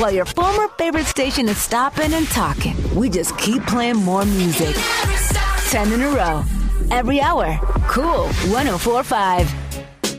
While your former favorite station is stopping and talking, we just keep playing more music. 10 in a row. Every hour. Cool 104.5.